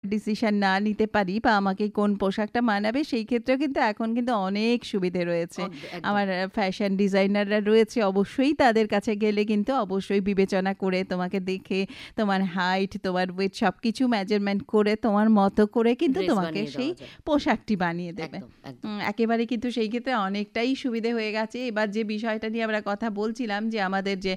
Decision না নিতে পারি বা আমাকে কোন পোশাকটা মানাবে, সেই ক্ষেত্রেও কিন্তু এখন কিন্তু অনেক সুবিধে রয়েছে। আমার ফ্যাশন ডিজাইনাররা রয়েছে, অবশ্যই তাদের কাছে গেলে কিন্তু অবশ্যই বিবেচনা করে তোমাকে দেখে তোমার হাইট, তোমার ওয়েট সব কিছু মেজারমেন্ট করে তোমার মতো করে কিন্তু তোমাকে সেই পোশাকটি বানিয়ে দেবে একেবারে। কিন্তু সেই ক্ষেত্রে অনেকটাই সুবিধে হয়ে গেছে। এবার যে বিষয়টা নিয়ে আমরা কথা বলছিলাম যে আমাদের যে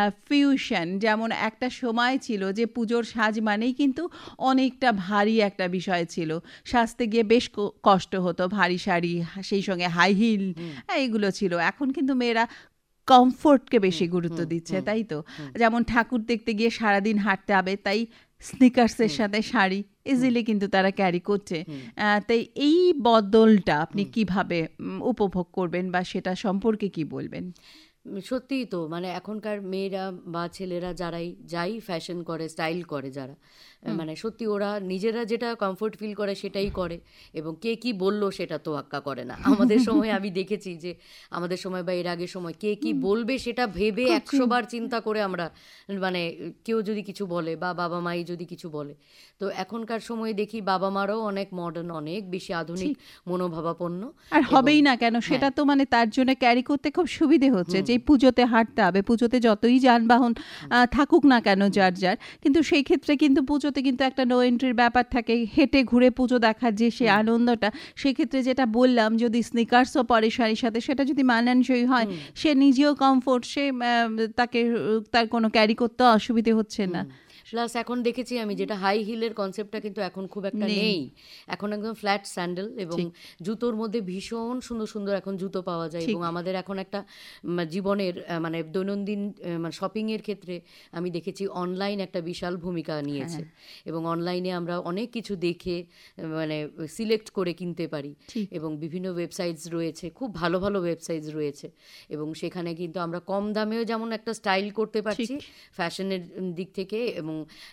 ফিউশন, যেমন একটা সময় ছিল যে পুজোর সাজ মানেই কিন্তু অনেকটা ভারী একটা বিষয় ছিল, সাজতে গিয়ে বেশ কষ্ট হতো, ভারী শাড়ি সেই সঙ্গে হাই হিল এইগুলো ছিল। এখন কিন্তু মেয়েরা কমফোর্টকে বেশি গুরুত্ব দিচ্ছে, তাই তো? যেমন ঠাকুর দেখতে গিয়ে সারাদিন হাঁটতে হবে, তাই স্নিকার্সের সাথে শাড়ি ইজিলি কিন্তু তারা ক্যারি করছে। তাই এই বদলটা আপনি কিভাবে উপভোগ করবেন বা সেটা সম্পর্কে কি বলবেন? সত্যিই তো, মানে এখনকার মেয়েরা বা ছেলেরা যাই ফ্যাশন করে, স্টাইল করে যারা, মানে সত্যি ওরা নিজেরা যেটা কমফোর্ট ফিল করে সেটাই করে, এবং কে কি বললো সেটা তোয়াক্কা করে না। আমাদের সময় আমি দেখেছি যে আমাদের সময় বা এর আগের সময় কে কি বলবে সেটা ভেবে 100 বার চিন্তা করে আমরা, মানে কেউ যদি কিছু বলে বা বাবা মাই যদি কিছু বলে। তো এখনকার সময় দেখি বাবা মারাও অনেক মডার্ন, অনেক বেশি আধুনিক মনোভাবাপন্ন। আর হবেই না কেন, সেটা তো মানে তার জন্য ক্যারি করতে খুব সুবিধে হচ্ছে যে পুজোতে হাঁটতে হবে, পুজোতে যতই যানবাহন থাকুক না কেন যার যার, কিন্তু সেই ক্ষেত্রে কিন্তু পুজোতে কিন্তু একটা নো এন্ট্রির ব্যাপার থাকে, হেঁটে ঘুরে পুজো দেখার যে সে আনন্দটা, সেক্ষেত্রে যেটা বললাম যদি স্নিকার্সও পরে শাড়ির সাথে, সেটা যদি মানানসই হয়, সে নিজেও কমফোর্ট, সে তাকে তার কোনো ক্যারি করতে অসুবিধে হচ্ছে না। প্লাস এখন দেখেছি আমি যেটা হাই হিলের কনসেপ্টটা কিন্তু এখন খুব একটা নেই, এখন একদম ফ্ল্যাট স্যান্ডেল, এবং জুতোর মধ্যে ভীষণ সুন্দর সুন্দর এখন জুতো পাওয়া যায়। এবং আমাদের এখন একটা জীবনের মানে দৈনন্দিন মানে শপিংয়ের ক্ষেত্রে আমি দেখেছি অনলাইন একটা বিশাল ভূমিকা নিয়েছে, এবং অনলাইনে আমরা অনেক কিছু দেখে মানে সিলেক্ট করে কিনতে পারি, এবং বিভিন্ন ওয়েবসাইটস রয়েছে, খুব ভালো ভালো ওয়েবসাইটস রয়েছে, এবং সেখানে কিন্তু আমরা কম দামেও যেমন একটা স্টাইল করতে পারছি ফ্যাশনের দিক থেকে, এবং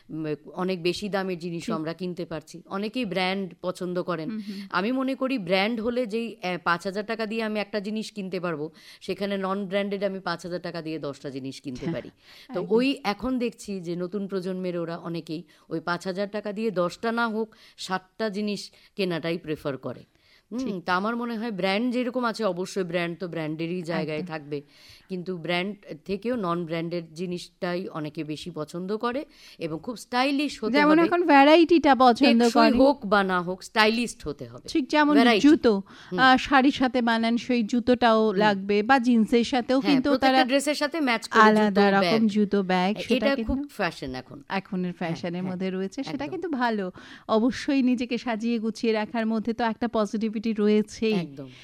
অনেক বেশি দামের জিনিসও আমরা কিনতে পারছি। অনেকেই ব্র্যান্ড পছন্দ করেন, আমি মনে করি ব্র্যান্ড হলে যেই 5,000 টাকা দিয়ে আমি একটা জিনিস কিনতে পারবো, সেখানে নন ব্র্যান্ডেড আমি 5,000 টাকা দিয়ে 10টা জিনিস কিনতে পারি। তো ওই এখন দেখছি যে নতুন প্রজন্মের ওরা অনেকেই ওই 5,000 টাকা দিয়ে 10টা না হোক 7টা জিনিস কেনাটাই প্রেফার করে। তা আমার মনে হয় ব্র্যান্ড যেরকম আছে, অবশ্যই ব্র্যান্ড তো ব্র্যান্ডেরই জায়গায় থাকবে, কিন্তু ব্র্যান্ড থেকেও নন ব্র্যান্ডেড জিনিসটাই অনেকে বেশি পছন্দ করে, এবং খুব স্টাইলিশ হতে হবে। যেমন এখন ভ্যারাইটিটা পছন্দ করে, হোক বা না হোক স্টাইলিস্ট হতে হবে। ঠিক যেমন জুতো, শাড়ির সাথে মানানসই জুতোটাও লাগবে, বা জিন্সের সাথেও কিন্তু তারা ড্রেসের সাথে ম্যাচ করে আলাদা রকম জুতো, ব্যাগ, সেটা খুব ফ্যাশন এখনের ফ্যাশনের মধ্যে রয়েছে, সেটা কিন্তু ভালো। অবশ্যই নিজেকে সাজিয়ে গুছিয়ে রাখার মধ্যে তো একটা পজিটিভিটি রয়েছেই।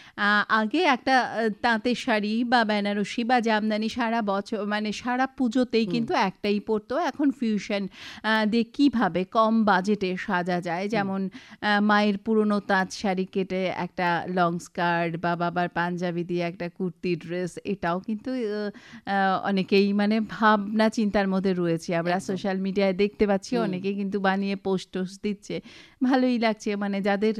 আগে একটা তাঁতের শাড়ি বা বেনারসি বা জামদানি সারা বছর মানে সারা পুজোতেই কিন্তু একটাই পরতো। এখন ফিউশন দিয়ে কিভাবে কম বাজেটে সাজা যায়, যেমন মায়ের পুরনো তাঁত শাড়ি কেটে একটা লং স্কার্ট বা বাবার পাঞ্জাবি দিয়ে একটা কুর্তি ড্রেস, এটাও কিন্তু অনেকেই মানে ভাবনা চিন্তার মধ্যে রয়েছে। আমরা সোশ্যাল মিডিয়ায় দেখতে পাচ্ছি অনেকেই কিন্তু বানিয়ে পোস্ট দিচ্ছে, ভালোই লাগছে। মানে যাদের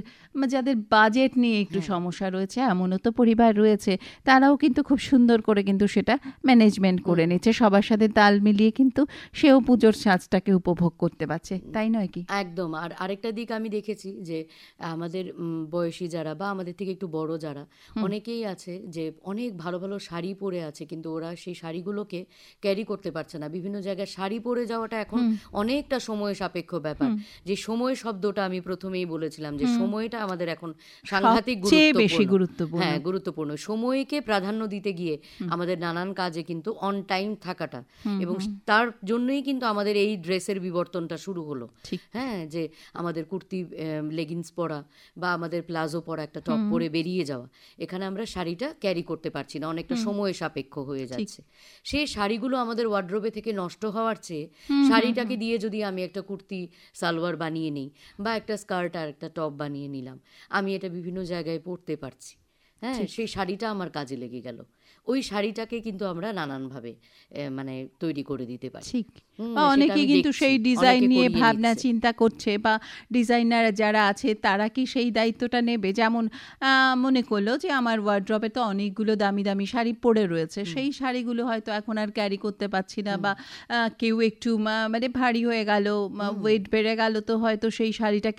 বাজেট নিয়ে একটু সমস্যা রয়েছে, এমনও তো পরিবার রয়েছে, তারাও কিন্তু খুব সুন্দর করে কিন্তু সেটা ম্যানেজমেন্ট করে নিচ্ছে, সবার সাথে তাল মিলিয়ে কিন্তু সেও পুজোর সাজটাকে উপভোগ করতে পারছে, তাই নয় কি? একদম। আর আরেকটা দিক আমি দেখেছি যে আমাদের বয়সী যারা বা আমাদের থেকে একটু বড় যারা, অনেকেই আছে যে অনেক ভালো ভালো শাড়ি পরে আছে, কিন্তু ওরা সেই শাড়িগুলোকে ক্যারি করতে পারছে না। বিভিন্ন জায়গায় শাড়ি পরে যাওয়াটা এখন অনেকটা সময় সাপেক্ষ ব্যাপার। যে সময় শব্দটা আমি প্রথমেই বলেছিলাম যে সময়টা আমাদের এখন সাংঘাতিক গুরুত্বপূর্ণ। হ্যাঁ, গুরুত্বপূর্ণ। সময়কে প্রাধান্য দিতে গিয়ে আমাদের নানান কাজে কিন্তু অন টাইম থাকাটা, এবং তার জন্যই কিন্তু আমাদের এই ড্রেসের বিবর্তনটা শুরু হলো। হ্যাঁ, যে আমাদের কুর্তি লেগিংস পরা বা আমাদের প্লাজো পরা, একটা টপ পরে বেরিয়ে যাওয়া, এখানে আমরা শাড়িটা ক্যারি করতে পারছি না, অনেকটা সময় সাপেক্ষ হয়ে যাচ্ছে। সেই শাড়িগুলো আমাদের ওয়ার্ড্রোবে থেকে নষ্ট হওয়ার চেয়ে শাড়িটাকে দিয়ে যদি আমি একটা কুর্তি সালোয়ার বানিয়ে নিই বা একটা স্কার্ট আর একটা টপ বানিয়ে নিলাম, আমি এটা বিভিন্ন জায়গায় পরতে পারছি। হ্যাঁ, সেই শাড়িটা আমার কাজে লেগে গেল। ওই শাড়িটাকে কিন্তু আমরা নানানভাবে মানে তৈরি করে দিতে পারি। ঠিক, অনেকে কিন্তু সেই ডিজাইন নিয়ে ভাবনা চিন্তা করছে, বা ডিজাইনার যারা আছে তারা কি সেই দায়িত্বটা নেবে। যেমন মনে করলো যে আমার ওয়ার্ড্রবে তো অনেকগুলো দামি দামি শাড়ি পরে রয়েছে, সেই শাড়িগুলো হয়তো এখন আর ক্যারি করতে পারছি না, বা কেউ একটু মানে ভারী হয়ে গেল, ওয়েট বেড়ে গেল, তো হয়তো সেই শাড়িটা